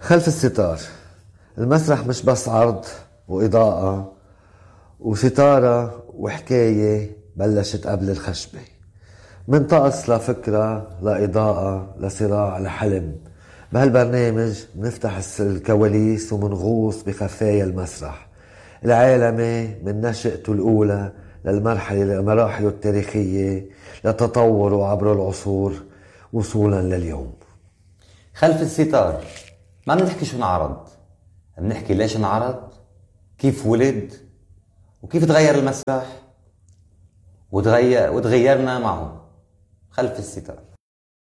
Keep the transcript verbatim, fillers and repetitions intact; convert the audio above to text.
خلف الستار. المسرح مش بس عرض وإضاءة وستارة وحكاية بلشت قبل الخشبة، من طقس لفكرة لإضاءة لصراع لحلم. بهالبرنامج منفتح الكواليس ومنغوص بخفايا المسرح العالمي من نشأته الأولى للمرحلة لمراحله التاريخية لتطوره عبر العصور وصولا لليوم. خلف الستار ما بنحكي شو انعرض، بنحكي ليش انعرض، كيف ولد، وكيف تغير المسرح وتغير وتغيرنا معه. خلف الستار.